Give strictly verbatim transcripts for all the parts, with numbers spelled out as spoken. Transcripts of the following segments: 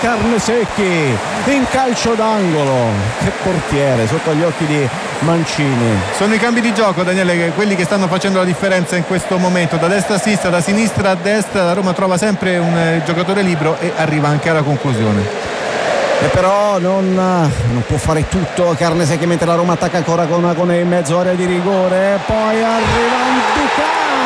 Carnesecchi in calcio d'angolo. Che portiere, sotto gli occhi di Mancini. Sono i cambi di gioco, Daniele, che quelli che stanno facendo la differenza in questo momento. Da destra a sinistra, da sinistra a destra, la Roma trova sempre un eh, giocatore libero e arriva anche alla conclusione. E però non, non può fare tutto Carnesecchi, mentre la Roma attacca ancora con, con in mezzo area di rigore. Poi arriva Ndicà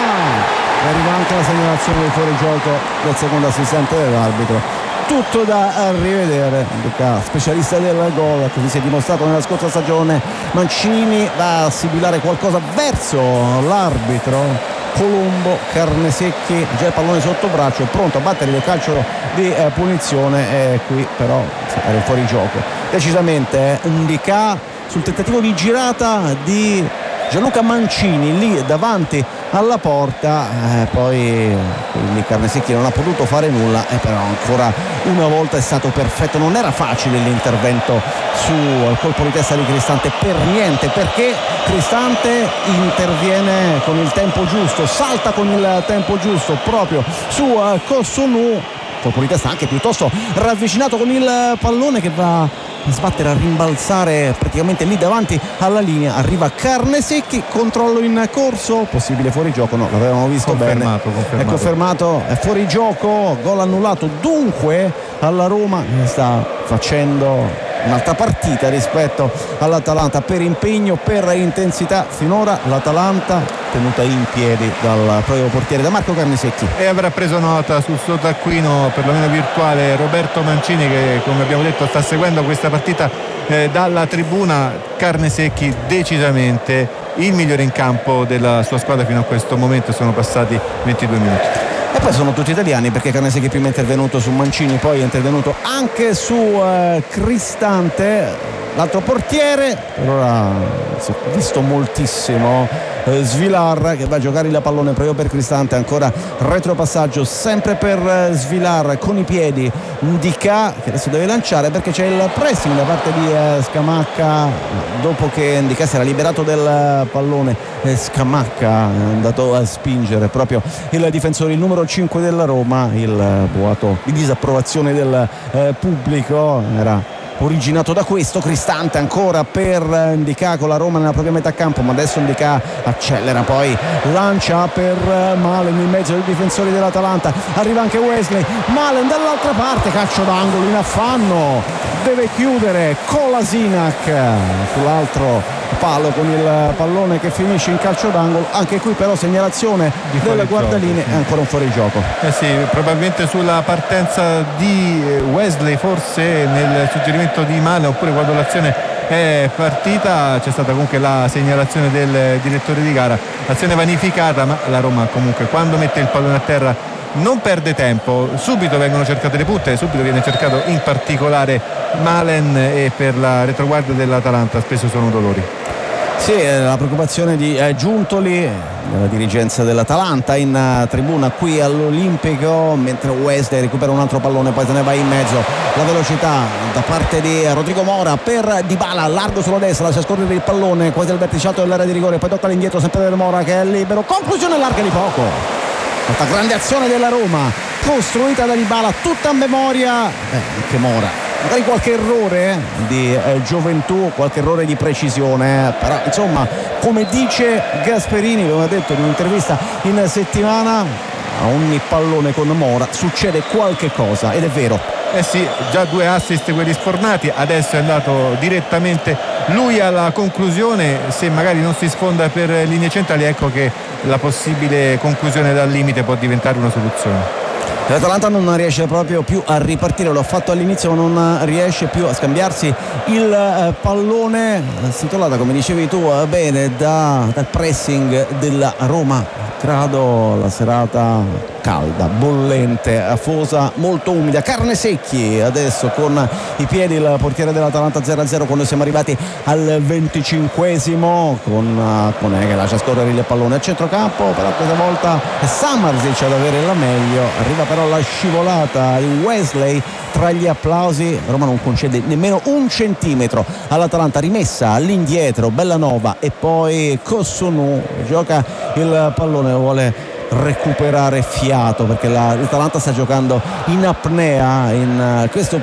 e arriva anche la segnalazione di fuorigioco del secondo assistente dell'arbitro. Tutto da rivedere. Ndicà, specialista del gol, così si è dimostrato nella scorsa stagione. Mancini va a sibilare qualcosa verso l'arbitro. Colombo, Carnesecchi, già il pallone sotto braccio, pronto a battere il calcio di eh, punizione, e qui però era fuori gioco decisamente. eh, Ndicà sul tentativo di girata di Gianluca Mancini lì davanti alla porta, eh, poi quindi Carnesecchi non ha potuto fare nulla, e però ancora una volta è stato perfetto. Non era facile l'intervento sul colpo di testa di Cristante, per niente, perché Cristante interviene con il tempo giusto, salta con il tempo giusto proprio su uh, Kossounou, colpo di testa anche piuttosto ravvicinato con il pallone che va a sbattere, a rimbalzare praticamente lì davanti alla linea. Arriva Carnesecchi, controllo in corso, possibile fuorigioco, no, l'avevamo visto confermato, bene, confermato. è confermato, è fuorigioco, gol annullato dunque alla Roma, che sta facendo un'altra partita rispetto all'Atalanta per impegno, per intensità. Finora l'Atalanta tenuta in piedi dal proprio portiere, da Marco Carnesecchi. E avrà preso nota sul suo taccuino, perlomeno virtuale, Roberto Mancini, che come abbiamo detto sta seguendo questa partita eh, dalla tribuna. Carnesecchi decisamente il migliore in campo della sua squadra fino a questo momento. Sono passati ventidue minuti. E poi sono tutti italiani, perché Carnesecchi prima è intervenuto su Mancini, poi è intervenuto anche su uh, Cristante, l'altro portiere. Per ora si è visto moltissimo uh, Svilar, che va a giocare il pallone proprio per Cristante, ancora retropassaggio sempre per uh, Svilar con i piedi. Ndicà che adesso deve lanciare, perché c'è il pressing da parte di uh, Scamacca dopo che Ndicà si era liberato del pallone. eh, Scamacca è andato a spingere proprio il difensore, il numero cinque della Roma. Il boato di disapprovazione del eh, pubblico era originato da questo. Cristante ancora per Ndicà con la Roma nella propria metà campo, ma adesso Ndicà accelera, poi lancia per Malen in mezzo ai difensori dell'Atalanta. Arriva anche Wesley, Malen dall'altra parte, calcio d'angolo in affanno, deve chiudere Kolasinac sull'altro palo con il pallone che finisce in calcio d'angolo. Anche qui però segnalazione del guardaline e ancora un fuorigioco. Eh sì, probabilmente sulla partenza di Wesley, forse nel suggerimento di Malen, oppure quando l'azione è partita c'è stata comunque la segnalazione del direttore di gara. Azione vanificata, ma la Roma comunque quando mette il pallone a terra non perde tempo, subito vengono cercate le punte, subito viene cercato in particolare Malen, e per la retroguardia dell'Atalanta spesso sono dolori. Sì, la preoccupazione di eh, Giuntoli, della dirigenza dell'Atalanta in uh, tribuna qui all'Olimpico, mentre Wesley recupera un altro pallone, poi se ne va in mezzo. La velocità da parte di Rodrigo Mora per Dybala, largo sulla destra, lascia scorrere il pallone quasi al verticciato dell'area di rigore, poi tocca all'indietro sempre per Mora che è libero, conclusione larga di poco. Questa grande azione della Roma costruita da Dybala, tutta a memoria, eh, anche Mora. Magari qualche errore di eh, gioventù, qualche errore di precisione, eh, però insomma, come dice Gasperini, come ha detto in un'intervista in settimana, a ogni pallone con Mora succede qualche cosa, ed è vero. Eh sì, già due assist quelli sfornati, adesso è andato direttamente lui alla conclusione. Se magari non si sfonda per linee centrali, ecco che la possibile conclusione dal limite può diventare una soluzione. L'Atalanta non riesce proprio più a ripartire, l'ho fatto all'inizio, ma non riesce più a scambiarsi il eh, pallone. Sintolata, come dicevi tu, eh, bene da, dal pressing della Roma. Credo la serata calda, bollente, afosa, molto umida. Carnesecchi adesso con i piedi il portiere dell'Atalanta, zero a zero quando siamo arrivati al venticinquesimo, con Koné che lascia scorrere il pallone a centrocampo, però questa volta è Samardzic ad avere la meglio. Arriva però la scivolata di Wesley tra gli applausi. Roma non concede nemmeno un centimetro all'Atalanta, rimessa all'indietro Bellanova e poi Kossounou gioca il pallone, vuole recuperare fiato perché la, l'Atalanta sta giocando in apnea in uh, questo